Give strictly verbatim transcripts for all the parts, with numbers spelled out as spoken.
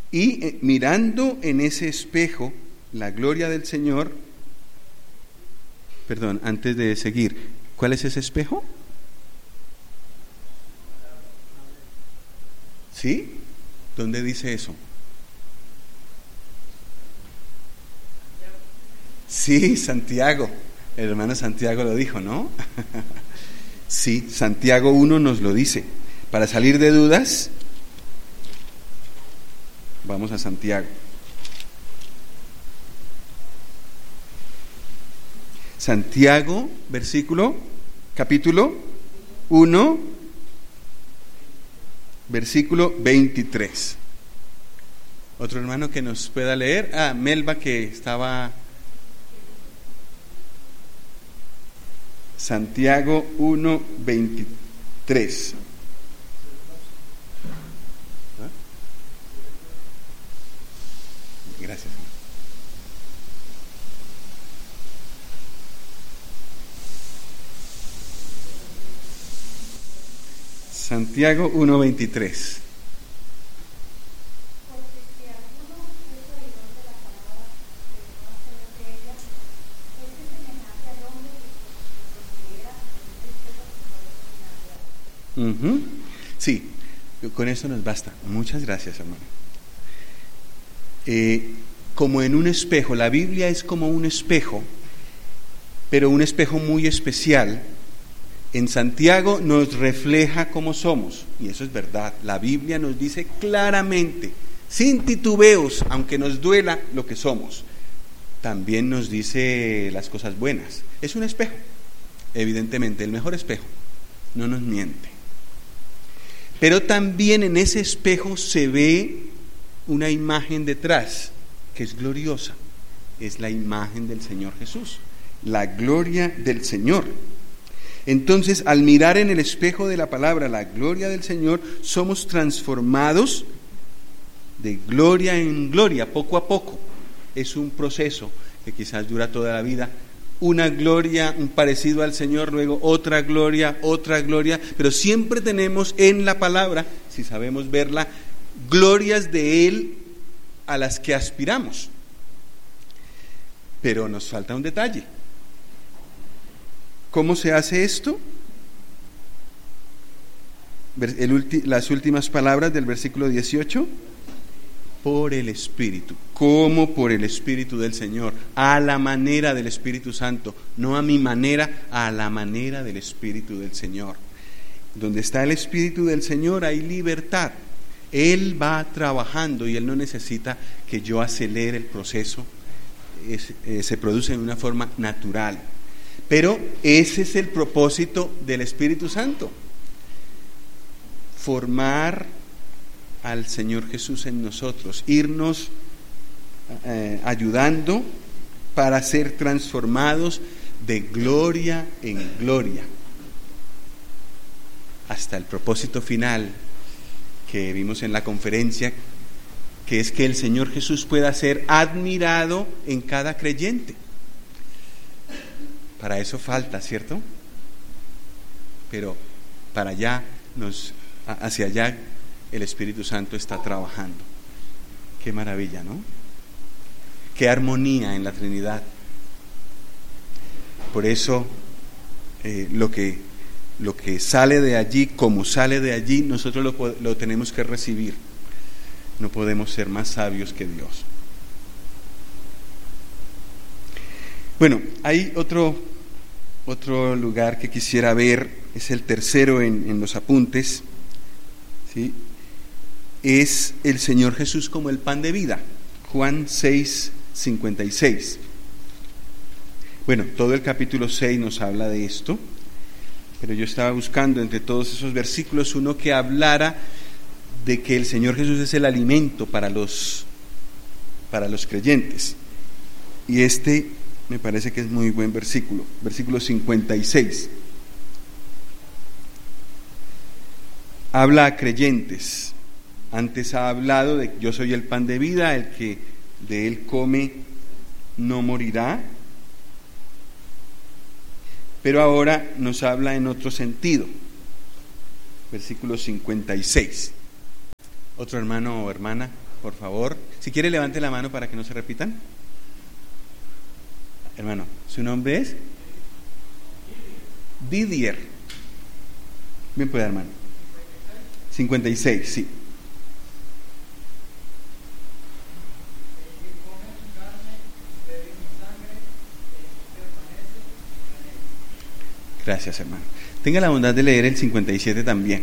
Y eh, mirando en ese espejo la gloria del Señor, perdón, antes de seguir, ¿cuál es ese espejo? ¿Sí? ¿Dónde dice eso? Sí, Santiago, el hermano Santiago lo dijo, ¿no? Sí, Santiago uno nos lo dice. Para salir de dudas, vamos a Santiago. Santiago, versículo, capítulo uno, versículo veintitrés. Otro hermano que nos pueda leer. Ah, Melba, que estaba... Santiago uno, veintitrés. Gracias. Santiago uno, veintitrés. Uh-huh. Sí, con eso nos basta. Muchas gracias, hermano. Eh, como en un espejo, la Biblia es como un espejo, pero un espejo muy especial. En Santiago nos refleja cómo somos, y eso es verdad. La Biblia nos dice claramente, sin titubeos, aunque nos duela lo que somos, también nos dice las cosas buenas. Es un espejo, evidentemente, el mejor espejo, no nos miente. Pero también en ese espejo se ve una imagen detrás, que es gloriosa. Es la imagen del Señor Jesús, la gloria del Señor. Entonces, al mirar en el espejo de la palabra la gloria del Señor, somos transformados de gloria en gloria, poco a poco. Es un proceso que quizás dura toda la vida. Una gloria, un parecido al Señor, luego otra gloria, otra gloria, pero siempre tenemos en la palabra, si sabemos verla, glorias de Él a las que aspiramos. Pero nos falta un detalle. ¿Cómo se hace esto? El ulti, las últimas palabras del versículo dieciocho. Por el Espíritu. ¿Cómo? Por el Espíritu del Señor, a la manera del Espíritu Santo, no a mi manera, a la manera del Espíritu del Señor. Donde está el Espíritu del Señor hay libertad. Él va trabajando y Él no necesita que yo acelere el proceso. Es, eh, se produce de una forma natural. Pero ese es el propósito del Espíritu Santo. Formar al Señor Jesús en nosotros, irnos eh, ayudando para ser transformados de gloria en gloria hasta el propósito final que vimos en la conferencia, que es que el Señor Jesús pueda ser admirado en cada creyente. Para eso falta, ¿cierto? Pero para allá nos, hacia allá el Espíritu Santo está trabajando. Qué maravilla, ¿no? Qué armonía en la Trinidad. Por eso eh, lo que, lo que sale de allí, como sale de allí, nosotros lo, lo tenemos que recibir. No podemos ser más sabios que Dios. Bueno, hay otro, otro lugar que quisiera ver, es el tercero en, en los apuntes, ¿sí? Es el Señor Jesús como el pan de vida, Juan seis, cincuenta y seis. Bueno, todo el capítulo seis nos habla de esto, pero yo estaba buscando entre todos esos versículos uno que hablara de que el Señor Jesús es el alimento para los, para los creyentes. Y este me parece que es muy buen versículo, versículo cincuenta y seis. Habla a creyentes. Antes ha hablado de yo soy el pan de vida, el que de él come no morirá. Pero ahora nos habla en otro sentido. Versículo cincuenta y seis. Otro hermano o hermana, por favor. Si quiere, levante la mano para que no se repitan. Hermano, ¿su nombre es? Didier. Bien puede, hermano. cincuenta y seis, sí. Gracias, hermano. Tenga la bondad de leer el cincuenta y siete también.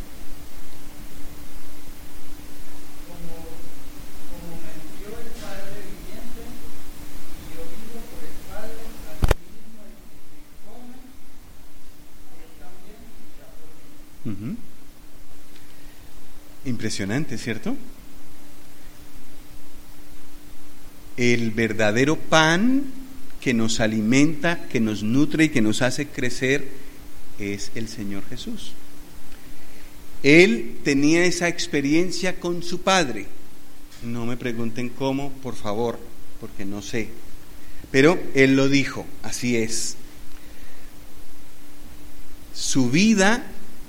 Uh-huh. Impresionante, ¿cierto? El verdadero pan que nos alimenta, que nos nutre y que nos hace crecer es el Señor Jesús. Él tenía esa experiencia con su Padre. No me pregunten cómo, por favor, porque no sé. Pero Él lo dijo, así es. Su vida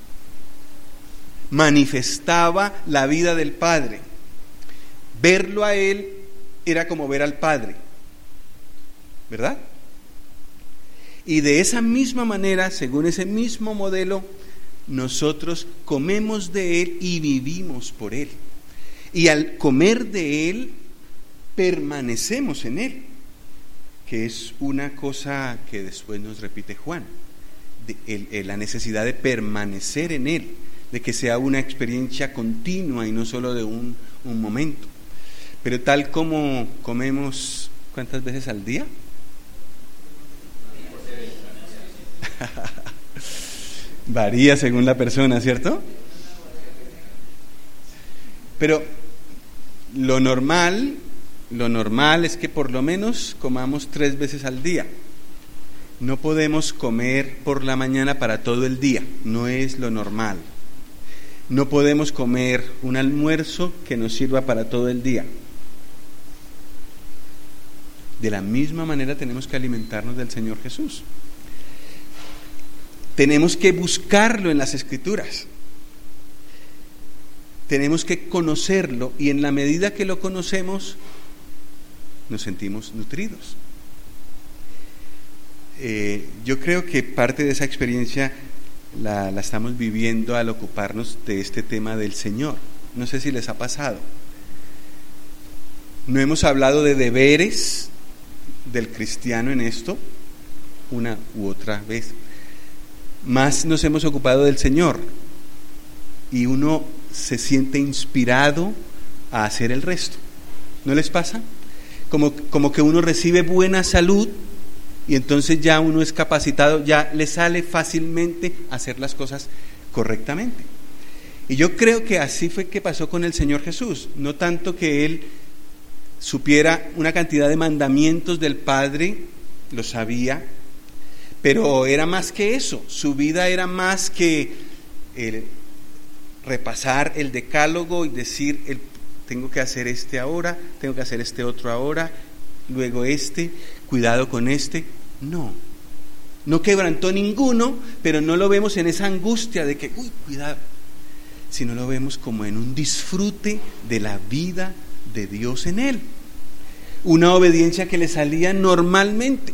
manifestaba la vida del Padre. Verlo a Él era como ver al Padre, ¿verdad? Y de esa misma manera, según ese mismo modelo, nosotros comemos de Él y vivimos por Él. Y al comer de Él, permanecemos en Él, que es una cosa que después nos repite Juan, de el, el, la necesidad de permanecer en Él, de que sea una experiencia continua y no solo de un, un momento. Pero tal como comemos, ¿cuántas veces al día? Varía según la persona, ¿cierto? Pero lo normal, lo normal es que por lo menos comamos tres veces al día. No podemos comer por la mañana para todo el día, no es lo normal. No podemos comer un almuerzo que nos sirva para todo el día. De la misma manera tenemos que alimentarnos del Señor Jesús. Tenemos que buscarlo en las Escrituras. Tenemos que conocerlo y en la medida que lo conocemos nos sentimos nutridos. Eh, yo creo que parte de esa experiencia la, la estamos viviendo al ocuparnos de este tema del Señor. No sé si les ha pasado. No hemos hablado de deberes del cristiano en esto una u otra vez. Más nos hemos ocupado del Señor y uno se siente inspirado a hacer el resto. ¿No les pasa? Como, como que uno recibe buena salud y entonces ya uno es capacitado, ya le sale fácilmente hacer las cosas correctamente. Y yo creo que así fue que pasó con el Señor Jesús. No tanto que Él supiera una cantidad de mandamientos del Padre, lo sabía, pero era más que eso. Su vida era más que el repasar el decálogo y decir, el, tengo que hacer este ahora, tengo que hacer este otro ahora, luego este, cuidado con este. No, no quebrantó ninguno, pero no lo vemos en esa angustia de que, uy, cuidado, sino lo vemos como en un disfrute de la vida de Dios en él, una obediencia que le salía normalmente.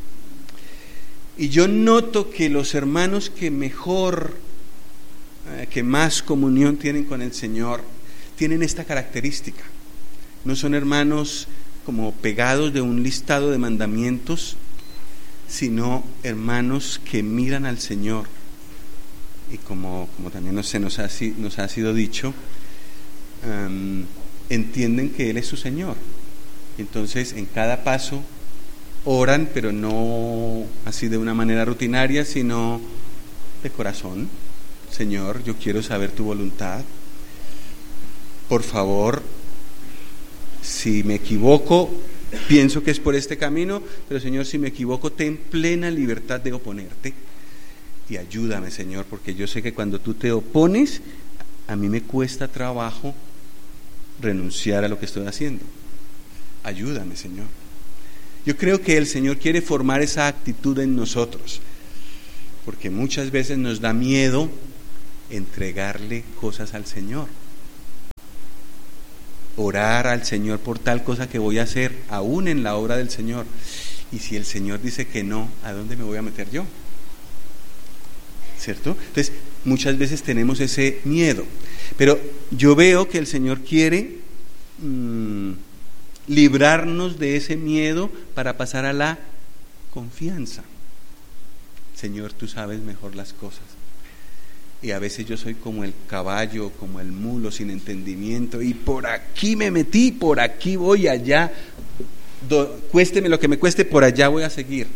Y yo noto que los hermanos que mejor, eh, que más comunión tienen con el Señor, tienen esta característica. No son hermanos como pegados de un listado de mandamientos, sino hermanos que miran al Señor y como, como también se nos ha, nos ha sido dicho, um, entienden que Él es su Señor. Entonces en cada paso oran, pero no así de una manera rutinaria, sino de corazón. Señor, yo quiero saber tu voluntad. Por favor, si me equivoco, pienso que es por este camino, pero Señor, si me equivoco, ten plena libertad de oponerte y ayúdame, Señor, porque yo sé que cuando tú te opones, a mí me cuesta trabajo renunciar a lo que estoy haciendo. Ayúdame, Señor. Yo creo que el Señor quiere formar esa actitud en nosotros, porque muchas veces nos da miedo entregarle cosas al Señor. orar al Señor por tal cosa que voy a hacer, aún en la obra del Señor. Y si el Señor dice que no, ¿a dónde me voy a meter yo? ¿Cierto? Entonces, muchas veces tenemos ese miedo. Pero yo veo que el Señor quiere mmm, librarnos de ese miedo para pasar a la confianza. Señor, tú sabes mejor las cosas. Y a veces yo soy como el caballo, como el mulo sin entendimiento, y por aquí me metí, por aquí voy, allá, do, cuésteme lo que me cueste, por allá voy a seguir.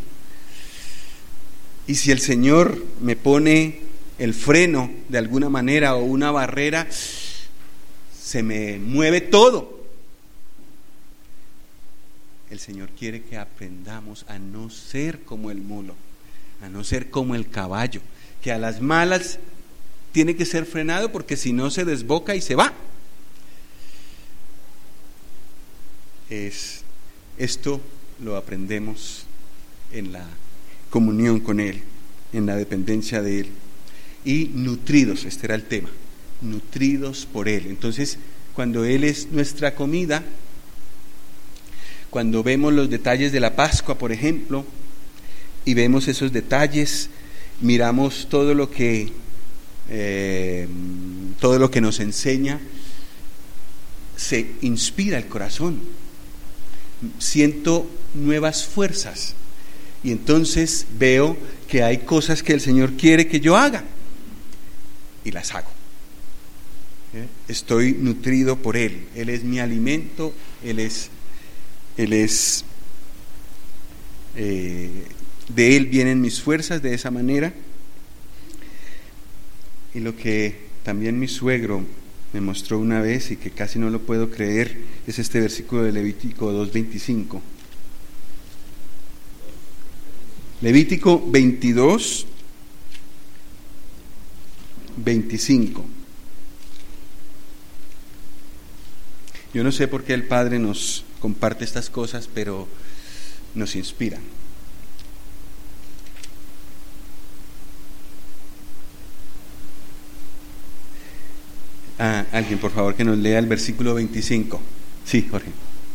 Y si el Señor me pone el freno de alguna manera o una barrera, se me mueve todo. El Señor quiere que aprendamos a no ser como el mulo, a no ser como el caballo, que a las malas tiene que ser frenado porque si no se desboca y se va. Es, esto lo aprendemos en la comunión con Él, en la dependencia de Él. Y nutridos, este era el tema, nutridos por Él. Entonces, cuando Él es nuestra comida, cuando vemos los detalles de la Pascua, por ejemplo, y vemos esos detalles, miramos todo lo que eh, todo lo que nos enseña, se inspira el corazón, siento nuevas fuerzas y entonces veo que hay cosas que el Señor quiere que yo haga y las hago. ¿Eh? Estoy nutrido por Él, Él es mi alimento, Él es Él es eh, de Él vienen mis fuerzas, de esa manera. Y lo que también mi suegro me mostró una vez y que casi no lo puedo creer es este versículo de Levítico dos veinticinco. Levítico veintidós veinticinco. Yo no sé por qué el Padre nos comparte estas cosas, pero nos inspira. Ah, alguien, por favor, que nos lea el versículo veinticinco. Sí, Jorge.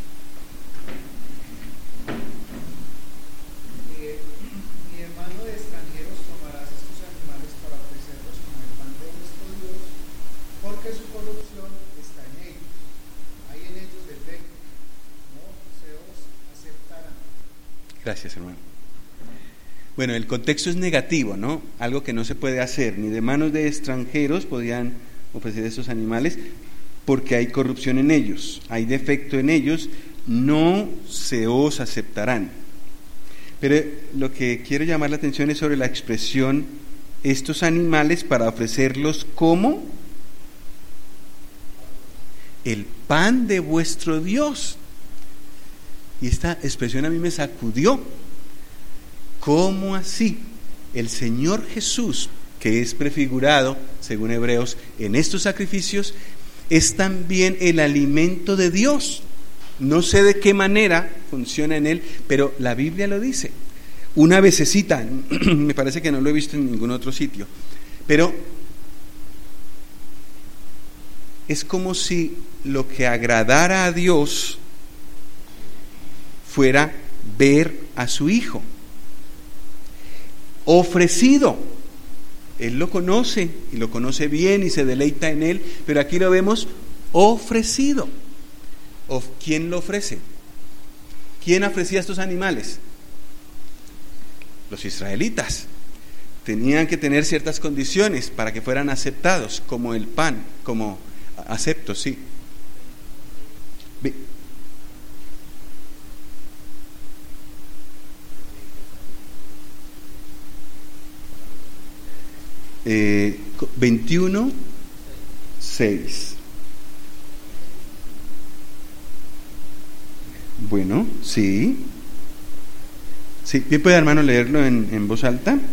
Eh, mi hermano de extranjeros tomarás estos animales para ofrecerlos como el pan de nuestro Dios, porque su corrupción está en ellos. Hay en ellos defecto, no se os aceptarán. Gracias, hermano. Bueno, el contexto es negativo, ¿no? Algo que no se puede hacer, ni de manos de extranjeros podían ofrecer estos animales, porque hay corrupción en ellos, hay defecto en ellos, no se os aceptarán. Pero lo que quiero llamar la atención es sobre la expresión estos animales para ofrecerlos como el pan de vuestro Dios. Y esta expresión a mí me sacudió. ¿Cómo así? El Señor Jesús, que es prefigurado, según Hebreos, en estos sacrificios, es también el alimento de Dios. No sé de qué manera funciona en Él, pero la Biblia lo dice. Una vececita, me parece que no lo he visto en ningún otro sitio, pero es como si lo que agradara a Dios fuera ver a su Hijo ofrecido. Él lo conoce y lo conoce bien y se deleita en Él, pero aquí lo vemos ofrecido. ¿Quién lo ofrece? ¿Quién ofrecía estos animales? Los israelitas. Tenían que tener ciertas condiciones para que fueran aceptados, como el pan, como aceptos, sí. Eh, veintiuno, seis. Bueno, sí. Sí, bien puede, hermano, leerlo en, en voz alta. Santos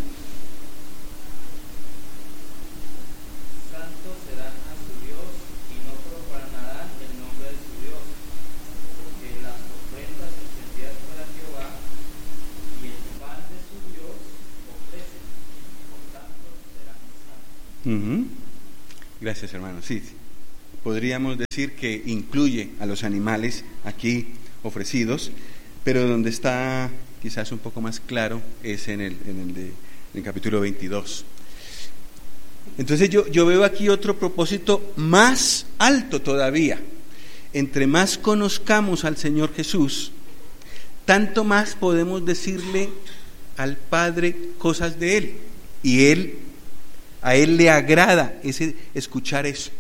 serán a su Dios y no profanarán el nombre de su Dios, porque las ofrendas encendidas para Jehová y el pan de su Dios ofrecen, por tanto serán santos. Uh-huh. Gracias, hermano. Sí, sí. podríamos decir que incluye a los animales aquí ofrecidos, pero donde está quizás un poco más claro es en el, en el, de, en el capítulo veintidós. Entonces yo, yo veo aquí otro propósito más alto todavía. Entre más conozcamos al Señor Jesús, tanto más podemos decirle al Padre cosas de Él, y Él, a Él le agrada ese, escuchar eso.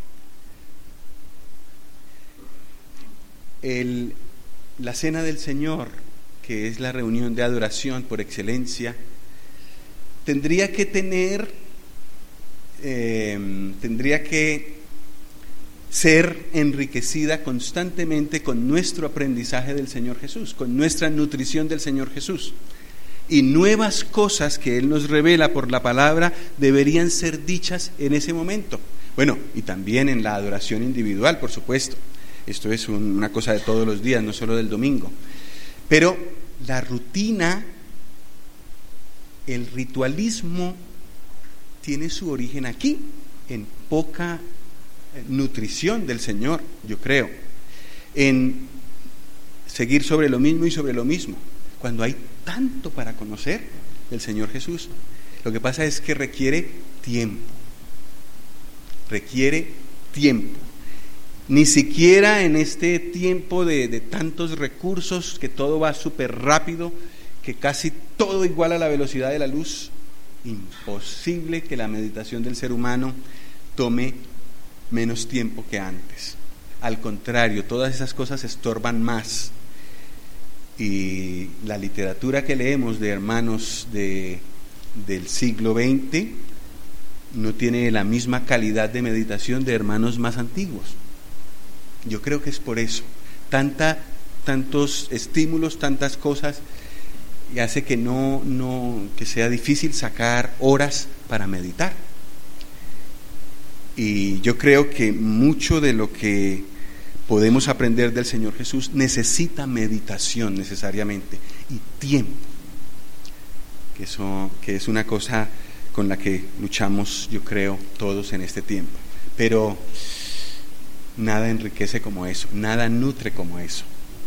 El, la cena del Señor, que es la reunión de adoración por excelencia, tendría que tener, eh, tendría que ser enriquecida constantemente con nuestro aprendizaje del Señor Jesús, con nuestra nutrición del Señor Jesús. Y nuevas cosas que Él nos revela por la palabra deberían ser dichas en ese momento. Bueno, y también en la adoración individual, por supuesto. Esto es un, una cosa de todos los días, no solo del domingo. Pero la rutina, el ritualismo, tiene su origen aquí, en poca nutrición del Señor, yo creo, en seguir sobre lo mismo y sobre lo mismo, cuando hay tanto para conocer del Señor Jesús. Lo que pasa es que requiere tiempo, requiere tiempo. Ni siquiera en este tiempo de, de tantos recursos, que todo va súper rápido, que casi todo igual a la velocidad de la luz, imposible que la meditación del ser humano tome menos tiempo que antes. Al contrario, todas esas cosas estorban más. Y la literatura que leemos de hermanos de, del siglo veinte no tiene la misma calidad de meditación de hermanos más antiguos. Yo creo que es por eso, tanta, tantos estímulos, tantas cosas, y hace que no, no, que sea difícil sacar horas para meditar. Y yo creo que mucho de lo que podemos aprender del Señor Jesús necesita meditación necesariamente y tiempo, que eso, que es una cosa con la que luchamos, yo creo, todos en este tiempo. Pero nada enriquece como eso, nada nutre como eso.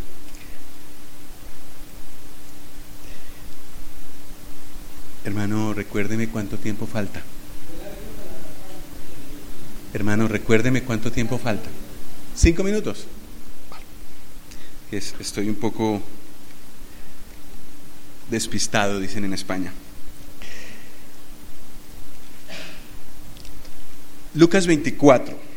Hermano, recuérdeme cuánto tiempo falta. Hermano, recuérdeme cuánto tiempo falta. ¿Cinco minutos? Es, estoy un poco despistado, dicen en España. Lucas veinticuatro.